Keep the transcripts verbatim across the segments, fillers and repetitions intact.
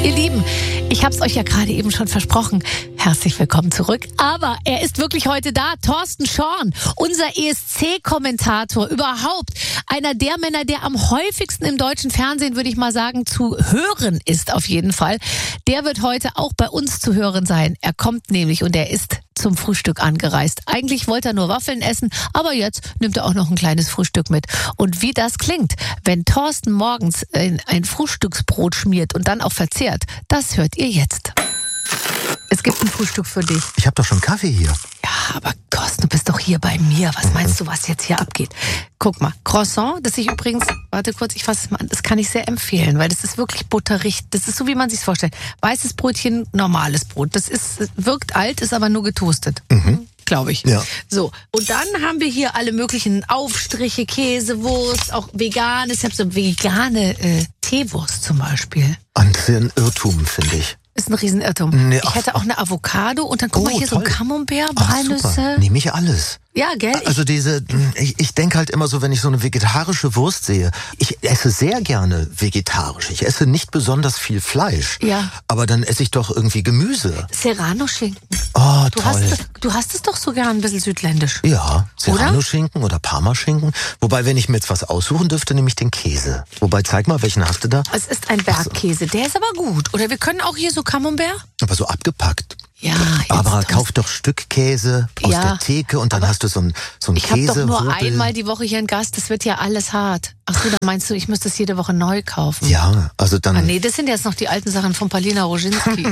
Ihr Lieben, ich habe es euch ja gerade eben schon versprochen. Herzlich willkommen zurück. Aber er ist wirklich heute da. Thorsten Schorn, unser E S C-Kommentator überhaupt. Einer der Männer, der am häufigsten im deutschen Fernsehen, würde ich mal sagen, zu hören ist auf jeden Fall. Der wird heute auch bei uns zu hören sein. Er kommt nämlich und er ist zum Frühstück angereist. Eigentlich wollte er nur Waffeln essen, aber jetzt nimmt er auch noch ein kleines Frühstück mit. Und wie das klingt, wenn Thorsten morgens ein, ein Frühstücksbrot schmiert und dann auch verzehrt, das hört ihr jetzt. Es gibt ein Frühstück für dich. Ich habe doch schon Kaffee hier. Ja, aber Thorsten, du bist doch hier bei mir. Was meinst du, was jetzt hier abgeht? Guck mal, Croissant, das ich übrigens, warte kurz, ich fasse es mal an, das kann ich sehr empfehlen, weil das ist wirklich butterig. Das ist so, wie man sich's vorstellt. Weißes Brötchen, normales Brot. Das ist, wirkt alt, ist aber nur getoastet. Mhm. Glaube ich. Ja. So, und dann haben wir hier alle möglichen Aufstriche, Käse, Wurst, auch veganes. Ich habe so vegane äh, Teewurst zum Beispiel. Und für ein Irrtum, finde ich. Ist ein Riesenirrtum. Nee, ich hätte auch eine Avocado und dann guck oh, mal hier toll. so Camembert, Ach, Walnüsse. super. Nehme ich alles. Ja, gell? Also diese, ich, ich denke halt immer so, wenn ich so eine vegetarische Wurst sehe, ich esse sehr gerne vegetarisch. Ich esse nicht besonders viel Fleisch. Ja. Aber dann esse ich doch irgendwie Gemüse. Serrano-Schinken. Oh, Du toll. hast, es, du hast es doch so gern ein bisschen südländisch. Ja, Serrano-Schinken oder Parmaschinken. Wobei, wenn ich mir jetzt was aussuchen dürfte, nehme ich den Käse. Wobei, zeig mal, welchen hast du da? Es ist ein Bergkäse, der ist aber gut. Oder wir können auch hier so Camembert. Aber so abgepackt. Ja, jetzt Aber das- kauf doch Stückkäse aus Ja, der Theke und dann hast du so ein, so ein Ich habe Käse. doch nur einmal die Woche hier einen Gast, das wird ja alles hart. Ach so, dann meinst du, ich müsste es jede Woche neu kaufen? Ja, also dann. Ah, nee, das sind jetzt noch die alten Sachen von Palina Roginski.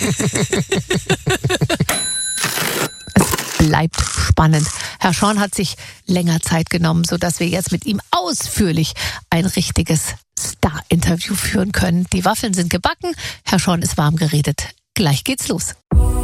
Es bleibt spannend. Herr Schorn hat sich länger Zeit genommen, sodass wir jetzt mit ihm ausführlich ein richtiges Star-Interview führen können. Die Waffeln sind gebacken, Herr Schorn ist warm geredet. Gleich geht's los.